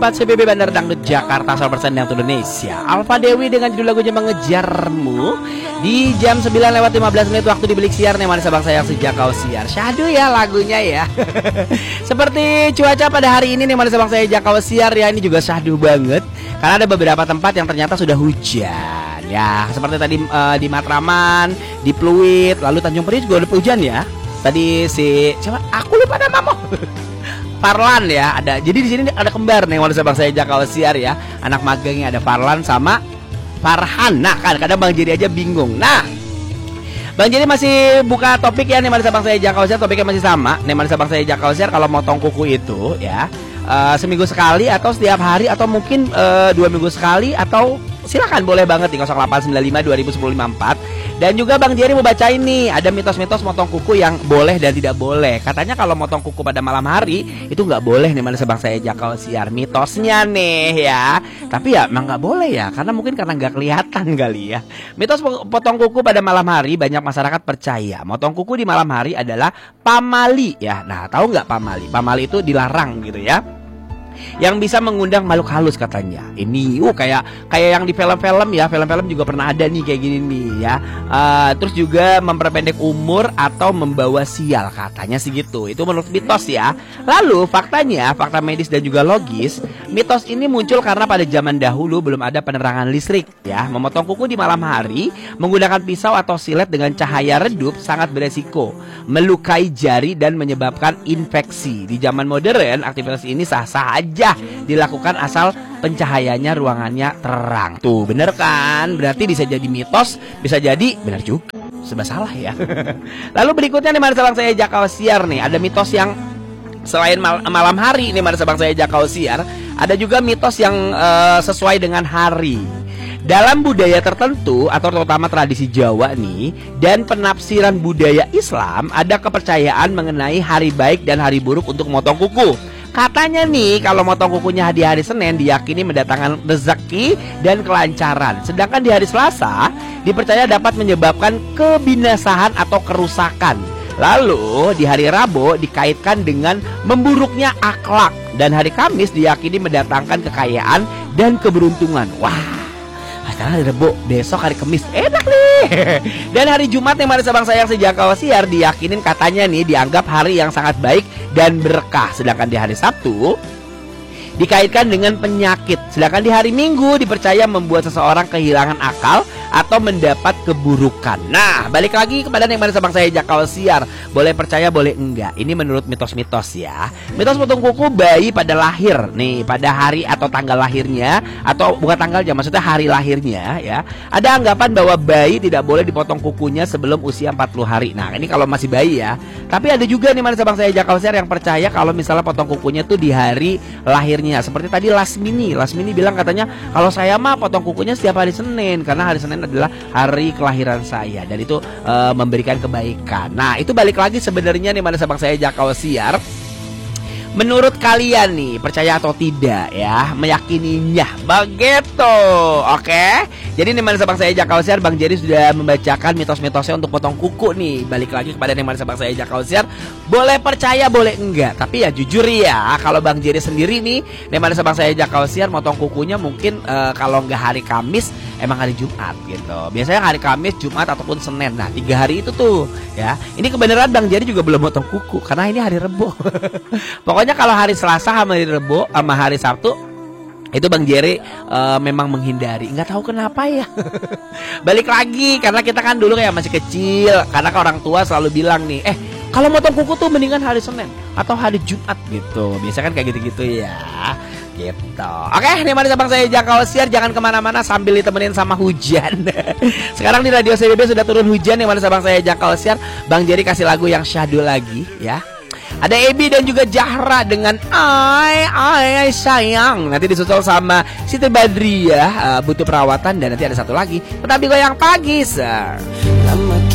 Pat CBB Bandar Dangdut Jakarta 100% yang Indonesia. Alfa Dewi dengan judul lagunya Mengejarmu di jam 9:15 waktu di Bilik Siar nih manis abang sayang sejak kau siar. Syahdu ya lagunya ya. Seperti cuaca pada hari ini nih manis abang saya sejak kau siar ya, ini juga syahdu banget karena ada beberapa tempat yang ternyata sudah hujan. Ya, seperti tadi di Matraman, di Pluit, lalu Tanjung Priok juga ada hujan ya. Tadi siapa? Aku lupa namamu. Farlan ya ada. Jadi di sini ada kembar nih manusia bang saya Jakal Siar ya. Anak magangnya ada Farlan sama Farhan. Nah kadang Bang Jerry aja bingung. Nah Bang Jerry masih buka topik ya nih manusia bang saya Jakal Siar. Topiknya masih sama nih manusia bang saya Jakal Siar. Kalau motong kuku itu ya seminggu sekali atau setiap hari atau mungkin 2 minggu sekali, atau silakan boleh banget di 0895 2010 54. Dan juga Bang Jerry mau bacain nih, ada mitos-mitos motong kuku yang boleh dan tidak boleh. Katanya kalau motong kuku pada malam hari itu nggak boleh nih manusia bang saya Jakal Siar. Mitosnya nih ya. Tapi ya emang nggak boleh ya, karena mungkin karena nggak kelihatan kali ya. Mitos potong kuku pada malam hari, banyak masyarakat percaya motong kuku di malam hari adalah pamali ya. Nah tahu nggak pamali? Pamali itu dilarang gitu ya, yang bisa mengundang makhluk halus katanya. Ini kayak yang di film-film ya. Film-film juga pernah ada nih kayak gini nih ya. Terus juga memperpendek umur atau membawa sial katanya sih gitu. Itu menurut mitos ya. Lalu faktanya, fakta medis dan juga logis, mitos ini muncul karena pada zaman dahulu belum ada penerangan listrik ya. Memotong kuku di malam hari menggunakan pisau atau silet dengan cahaya redup sangat beresiko melukai jari dan menyebabkan infeksi. Di zaman modern aktivitas ini sah-sah aja dilakukan asal pencahayaannya ruangannya terang. Tuh bener kan? Berarti bisa jadi mitos, bisa jadi benar juga. Serba salah ya. Lalu berikutnya nih manusia bang saya Jakal Siar nih, ada mitos yang selain malam hari nih manusia bang saya Jakal Siar, ada juga mitos yang sesuai dengan hari. Dalam budaya tertentu atau terutama tradisi Jawa nih dan penafsiran budaya Islam, ada kepercayaan mengenai hari baik dan hari buruk untuk memotong kuku. Katanya nih kalau motong kukunya di hari Senin diyakini mendatangkan rezeki dan kelancaran. Sedangkan di hari Selasa dipercaya dapat menyebabkan kebinasaan atau kerusakan. Lalu di hari Rabu dikaitkan dengan memburuknya akhlak. Dan hari Kamis diyakini mendatangkan kekayaan dan keberuntungan. Wah, sekarang hari Rabu, besok hari Kamis, enak nih. Dan hari Jumat yang manusia bang sayang sejak Jakal Siar diyakinin katanya nih dianggap hari yang sangat baik dan berkah. Sedangkan di hari Sabtu dikaitkan dengan penyakit. Sedangkan di hari Minggu dipercaya membuat seseorang kehilangan akal atau mendapat keburukan. Nah, balik lagi kepada yang manusia bang saya Jakal Siar. Boleh percaya, boleh enggak. Ini menurut mitos-mitos ya. Mitos potong kuku bayi pada lahir nih, pada hari atau tanggal lahirnya, atau bukan tanggalnya, maksudnya hari lahirnya ya. Ada anggapan bahwa bayi tidak boleh dipotong kukunya sebelum usia 40 hari. Nah, ini kalau masih bayi ya. Tapi ada juga nih manusia bang saya Jakal Siar yang percaya kalau misalnya potong kukunya tuh di hari lahirnya. Seperti tadi Lasmini bilang katanya kalau saya mah potong kukunya setiap hari Senin karena hari Senin adalah hari kelahiran saya dan itu memberikan kebaikan. Nah, itu balik lagi sebenarnya nih manusia bang saya Jakal Siar. Menurut kalian nih, percaya atau tidak ya, meyakininya begitu. Oke. Jadi nih manusia bang saya Jakal Siar, Bang Jerry sudah membacakan mitos-mitosnya untuk potong kuku nih. Balik lagi kepada nih manusia bang saya Jakal Siar, boleh percaya boleh enggak. Tapi ya jujur ya, kalau Bang Jerry sendiri nih manusia bang saya Jakal Siar motong kukunya mungkin kalau enggak hari Kamis, emang hari Jumat gitu. Biasanya hari Kamis, Jumat ataupun Senin. Nah 3 hari itu tuh ya. Ini kebenaran Bang Jerry juga belum motong kuku karena ini hari Rebo. Pokoknya kalau hari Selasa sama hari Rebo sama hari Sabtu itu Bang Jerry memang menghindari. Nggak tahu kenapa ya. Balik lagi karena kita kan dulu kayak masih kecil. Karena orang tua selalu bilang nih, kalau motong kuku tuh mendingan hari Senin atau hari Jumat gitu. Biasanya kan kayak gitu-gitu ya. Gitu. Oke, nih manusia bang saya Jakal Siar, jangan kemana-mana sambil ditemenin sama hujan. Sekarang di Radio CBB sudah turun hujan nih manusia bang saya Jakal Siar. Bang Jerry kasih lagu yang syahdu lagi ya. Ada Ebi dan juga Jahra dengan Ai sayang. Nanti disusul sama Siti Badriah, butuh perawatan. Dan nanti ada satu lagi, Tetapi Goyang Pagi.